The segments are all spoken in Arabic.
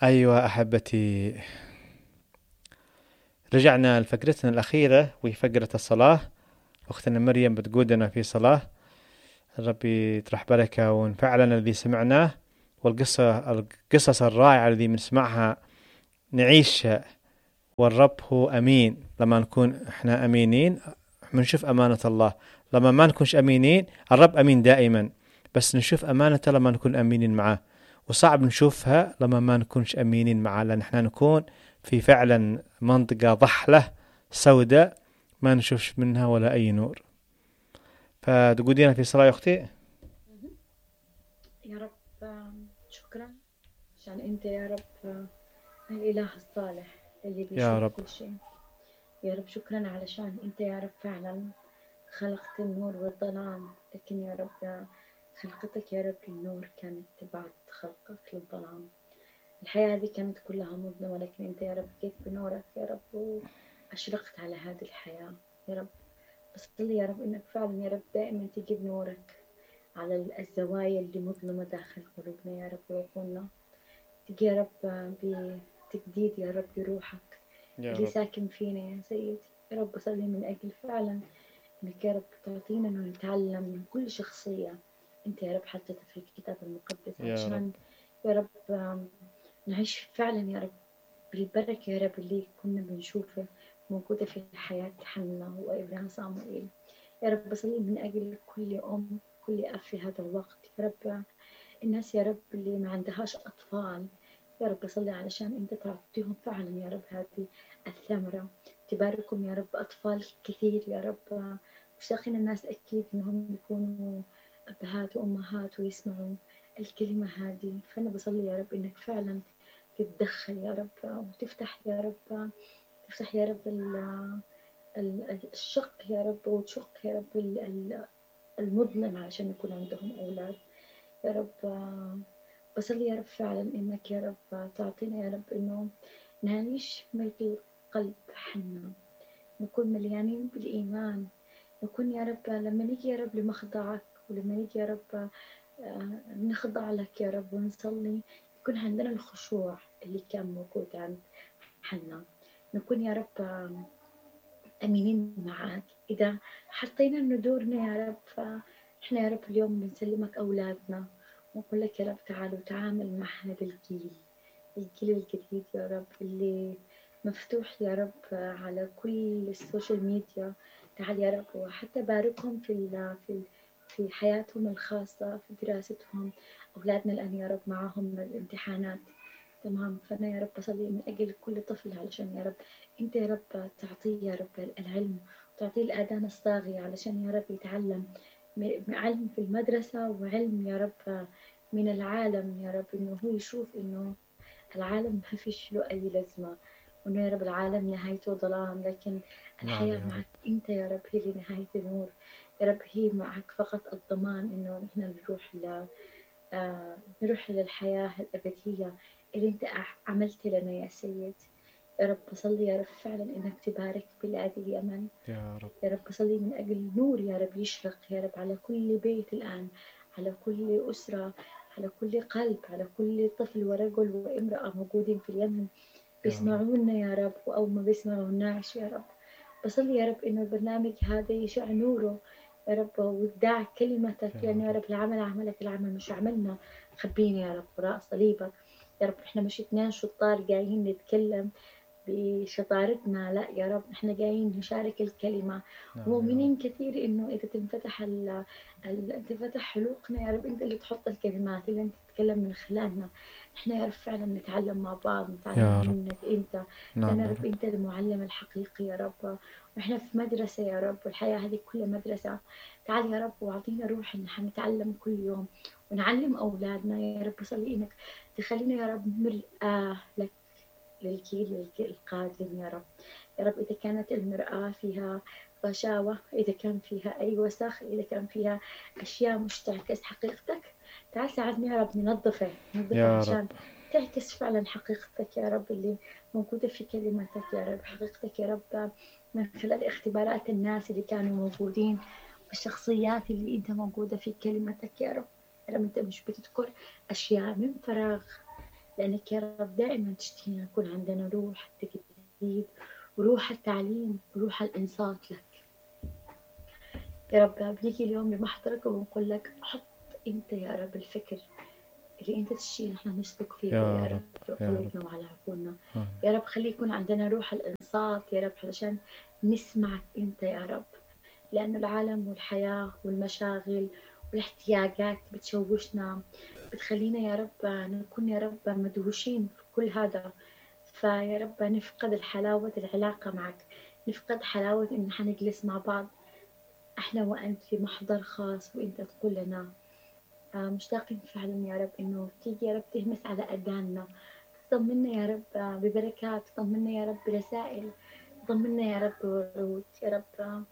أيوة أحبتي، رجعنا لفقرتنا الأخيرة وهي فقرة الصلاة. أختنا مريم بتقودنا في صلاة. ربي يطرح بركة ونفعلنا الذي سمعناه، القصص الرائعة الذي بنسمعها نعيشها. والرب هو أمين. لما نكون إحنا أمينين بنشوف أمانة الله. لما ما نكونش أمينين، الرب أمين دائما، بس نشوف أمانته لما نكون أمينين معه. وصعب نشوفها لما ما نكونش أمينين معه، لأن إحنا نكون في فعلا منطقة ضحلة سوداء ما نشوفش منها ولا أي نور. فتقولين في صلاة يا أختي؟ مهم. يا رب، شكرا عشان أنت يا رب الإله الصالح اللي يا بيشوف رب. كل شيء. يا رب شكرا علشان أنت يا رب فعلا خلقت النور والظلام، لكن يا رب خلقتك يا رب للنور كانت بعد خلقك للظلام. الحياة هذه كانت كلها مظلمة، لكن أنت يا رب جيت بنورك يا رب وأشرقت على هذه الحياة. يا رب بصلي يا رب إنك فعلا يا رب دائما تجيب نورك على الزوايا اللي مظلمة داخل قلوبنا يا رب وعقولنا. تجي يا رب بتجديد يا رب لروحك يا اللي رب. ساكن فينا يا سيد. يا رب بصلي من أجل فعلا إنك يا رب تعطينا إنه نتعلم من كل شخصية أنت يا رب حطيتها في الكتاب المقدس، يا رب. علشان يا رب نعيش فعلا يا رب بالبركة يا رب اللي كنا بنشوفها موجودة في حياة حنا وابنها صاموئيل. يا رب بصلي من أجل كل أم، كل أب في هذا الوقت يا رب، الناس يا رب اللي ما عندهاش أطفال. يا رب بصلي علشان أنت تعطيهم فعلا يا رب هذه الثمرة، تباركهم يا رب أطفال كثير يا رب. مشتاقين الناس أكيد إنهم يكونوا أبهات وأمهات ويسمعوا الكلمة هذه. فأنا بصلي يا رب إنك فعلا تتدخل يا رب وتفتح يا رب، تفتح يا رب الشق يا رب، وتشق يا رب المظلم علشان يكون عندهم أولاد. يا رب بصلي يا رب فعلا إنك يا رب تعطينا يا رب إنه نعيش مثل قلب حنا، نكون مليانين بالإيمان، نكون يا رب لما نيجي يا رب لمخضعك، ولما نيجي يا رب نخضع لك يا رب ونصلي، يكون عندنا الخشوع اللي كان موجود عند حنا. نكون يا رب أمينين معاك. إذا حطينا إنه دورنا يا رب، فإحنا يا رب اليوم بنسلمك أولادنا ونقول لك يا رب تعال وتعامل مع هذا الجيل، الجيل الجديد يا رب اللي مفتوح يا رب على كل السوشيال ميديا. تعال يا رب وحتى باركهم في حياتهم الخاصة، في دراستهم. أولادنا الآن يا رب معهم الامتحانات، تمام. فأنا يا رب بصلي من أجل كل طفل علشان يا رب أنت يا رب تعطيه يا رب العلم، وتعطيه الآذان الصاغية علشان يا رب يتعلم علم في المدرسة، وعلم يا رب من العالم يا رب، إنه هو يشوف إنه العالم ما فيش له أي لازمة، وإنه يا رب العالم نهايته ظلام، لكن نعم الحياة يا رب. معك أنت يا رب هي اللي نهاية النور. يا رب هي معك فقط الضمان إنه نحن نروح للحياة الأبدية اللي أنت عملت لنا يا سيد. يا رب بصلي يا رب فعلا إنك تبارك بلادي اليمن. يا رب. يا رب بصلي من أجل نور يا رب يشرق يا رب على كل بيت الآن، على كل أسرة، على كل قلب، على كل طفل ورجل وامرأة موجودين في اليمن يا رب. بيسمعونا يا رب أو ما بيسمعوناش يا رب. بصلي يا رب إنه البرنامج هذا يشع نوره يا رب، وإبداع كلمتك، يا لأنه يا رب. رب العمل عملك، العمل مش عملنا. خبينا يا رب وراء صليبك. يا رب إحنا مش اتنين شطار جايين نتكلم بشطارتنا، لا يا رب احنا جايين نشارك الكلمة، نعم يا رب. ومؤمنين كثير انه اذا تنفتح تنفتح حلوقنا يا رب، انت اللي تحط الكلمات اللي انت تتكلم من خلالنا. احنا يا رب فعلا نتعلم مع بعض، نتعلم يا رب. منك انت، لان نعم يا يا رب رب. انت المعلم الحقيقي يا رب. واحنا في مدرسة يا رب، والحياة هذه كلها مدرسة. تعال يا رب واعطينا روح ان احنا نتعلم كل يوم ونعلم اولادنا. يا رب صلي انك تخلينا يا رب مرآة لك للجيل القادم يا رب. يا رب إذا كانت المرآة فيها غشاوة، إذا كان فيها أي وسخ، إذا كان فيها أشياء مش تعكس حقيقتك، تعال ساعدني يا رب ننظفها يا رب. عشان تعكس فعلا حقيقتك يا رب اللي موجودة في كلمتك يا رب، حقيقتك يا رب من خلال اختبارات الناس اللي كانوا موجودين، والشخصيات اللي أنت موجودة في كلمتك يا رب. يا رب أنت مش بتذكر أشياء من فراغ، لأنك يا رب دائما تشتهينا يكون عندنا روح التجديد وروح التعليم وروح الإنصات لك. يا رب بنيجي اليوم بمحضرك وبنقول لك حط أنت يا رب الفكر اللي أنت تشتهي نحن نسلك فيه يا يا رب رب في يا رب قلوبنا وعلى عقولنا. آمين. يا رب خلي يكون عندنا روح الإنصات يا رب علشان نسمعك أنت يا رب، لأنه العالم والحياة والمشاغل والاحتياجات بتشوشنا، بتخلينا يا رب نكون يا رب مدهوشين في كل هذا. فيا رب نفقد حلاوة العلاقة معك، نفقد حلاوة إن نحن نجلس مع بعض إحنا وأنت في محضر خاص وأنت تقول لنا. مشتاقين فعلا يا رب إنه تيجي يا رب تهمس على أذاننا، تطمنا يا رب ببركات، تطمنا يا رب برسائل، تطمنا يا رب بورود يا رب.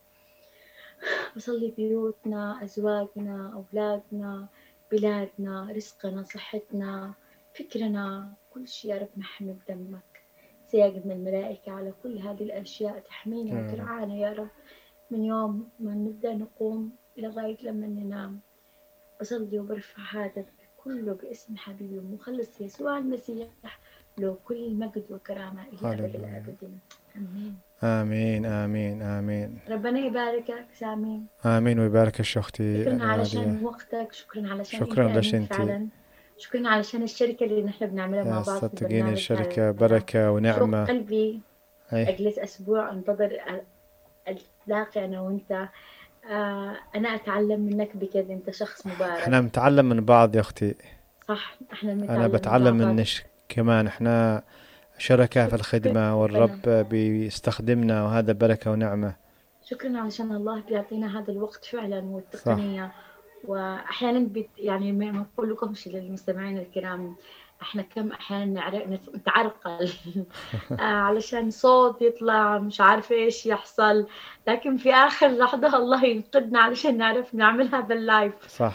بصلي بيوتنا، أزواجنا، أولادنا، بلادنا، رزقنا، صحتنا، فكرنا، كل شيء يا رب محمي بدمك. سياج من الملائكة على كل هذه الأشياء تحمينا يا رب وترعانا يا رب من يوم ما نبدأ نقوم لغاية لما ننام. بصلي وبرفع هذا كله باسم حبيبي ومخلص يسوع المسيح، له كل مجد وكرامة إلى أبد هللويا. الآبدين. آمين. آمين آمين آمين ربنا يباركك سامي. آمين ويبارك أختي شكرا نادية. علشان وقتك، شكرا علشان شكرا انت لك امين انت، فعلا، شكرا علشان الشركة اللي نحن بنعملها مع بعض في صدقيني البرنامج الشركة هذا. بركة شوق ونعمة. قلبي أي اجلس اسبوع انتظر التلاقي انا وانت. انا اتعلم منك بجد، انت شخص احنا مبارك. بنتعلم من بعض يا أختي، صح احنا أنا بنتعلم من بتعلم بعض. منك كمان. احنا شركاء في شكرا الخدمة والرب بيستخدمنا، وهذا بركة ونعمة. شكرا علشان الله بيعطينا هذا الوقت فعلا صح والتقنية. واحيانا يعني ما بقول لكمش للمستمعين الكرام، احنا كم احيانا نتعرقل علشان صوت يطلع مش عارفه ايش يحصل، لكن في اخر لحظه الله ينقذنا علشان نعرف نعمل هذا اللايف. صح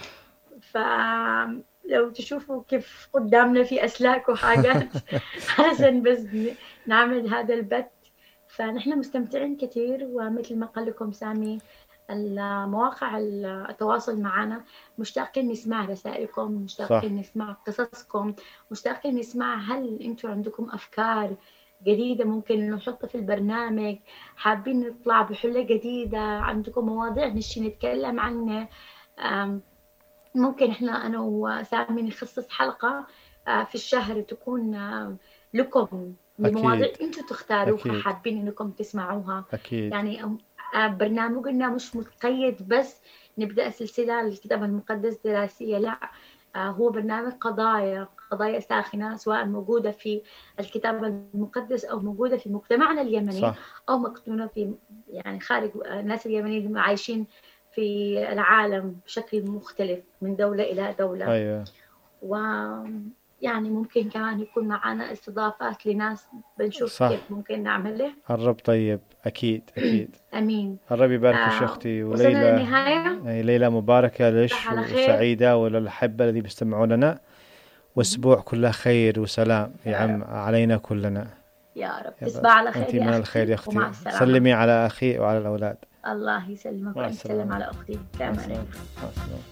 فلو تشوفوا كيف قدامنا في اسلاك وحاجات علشان بس نعمل هذا البث. فنحن مستمتعين كثير، ومثل ما قال لكم سامي المواقع التواصل معنا، مشتاقين نسمع رسائلكم، صح مشتاقين نسمع قصصكم، مشتاقين نسمع هل انتم عندكم افكار جديدة ممكن نحطها في البرنامج، حابين نطلع بحلة جديدة، عندكم مواضيع نشي نتكلم عنها. ممكن احنا انا وسامي نخصص حلقة في الشهر تكون لكم لمواضيع أكيد انتم تختاروها أكيد حابين انكم تسمعوها. أكيد يعني برنامجنا مش متقيد بس نبدأ سلسلة للكتاب المقدس دراسية، لا، هو برنامج قضايا ساخنة سواء موجودة في الكتاب المقدس أو موجودة في مجتمعنا اليمني صح أو مكتونة في يعني خارج الناس اليمنيين اللي عايشين في العالم بشكل مختلف من دولة إلى دولة. أيوة ويعني ممكن كمان يكون معنا استضافات لناس بنشوف صح. كيف ممكن نعمله. الرب طيب أكيد أكيد. أمين. الرب يبارك أختي، وصلنا وليلة للنهاية. ليلة مباركة لش على خير. وسعيدة، وللأحبة الذي بيستمعوا لنا، وأسبوع كله خير وسلام يعم علينا كلنا يا رب. يا تصبح على أنت خير من يا الخير يا أختي، أختي. ومع السلامة. سلمي على أخي وعلى الأولاد. الله يسلمك مع وأنت تسلم السلامة. على أختي. مع كمان السلامة. مع السلامة.